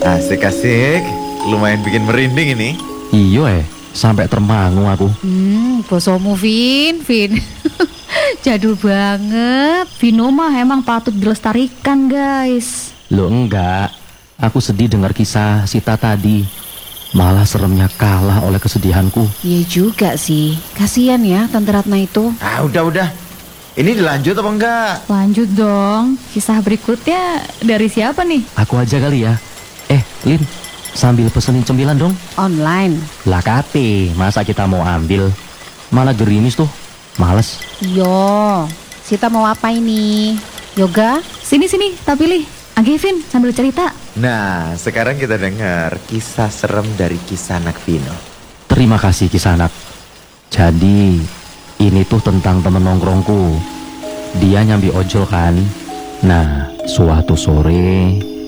Asik-asik, lumayan bikin merinding ini. Iya sampai termangu aku. Bosomu Vin. Jadul banget. Vino mah emang patut dilestarikan guys. Loh enggak, aku sedih dengar kisah Sita tadi. Malah seremnya kalah oleh kesedihanku. Iya juga sih. Kasian ya Tante Ratna itu. Udah. Ini dilanjut apa enggak? Lanjut dong. Kisah berikutnya dari siapa nih? Aku aja kali ya. Lin, sambil pesenin cemilan dong. Online. Lah kate, masa kita mau ambil? Malah gerimis tuh, males. Yo, Sita mau apa ini? Yoga? Sini, tak pilih. Vin, sambil cerita. Nah, sekarang kita dengar kisah serem dari Kisanak Vino. Terima kasih Kisanak. Jadi, ini tuh tentang temen nongkrongku. Dia nyambi ojol kan. Nah, suatu sore